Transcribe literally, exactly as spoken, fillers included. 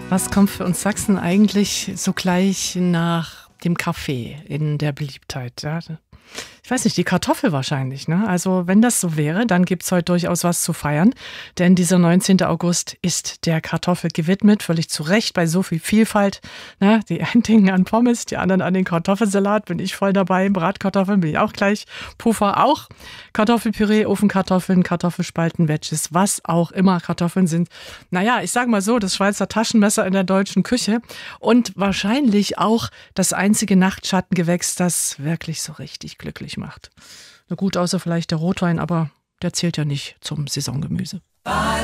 Was kommt für uns Sachsen eigentlich so gleich nach dem Kaffee in der Beliebtheit? Ja? Ich weiß nicht, die Kartoffel wahrscheinlich. Ne? Also wenn das so wäre, dann gibt's heute durchaus was zu feiern. Denn dieser neunzehnten August ist der Kartoffel gewidmet, völlig zu Recht, bei so viel Vielfalt. Ne? Die einen denken an Pommes, die anderen an den Kartoffelsalat, bin ich voll dabei. Bratkartoffeln bin ich auch gleich. Puffer auch. Kartoffelpüree, Ofenkartoffeln, Kartoffelspalten, Wedges, was auch immer Kartoffeln sind. Naja, ich sage mal so, das Schweizer Taschenmesser in der deutschen Küche und wahrscheinlich auch das einzige Nachtschattengewächs, das wirklich so richtig glücklich macht. Na gut, außer vielleicht der Rotwein, aber der zählt ja nicht zum Saisongemüse.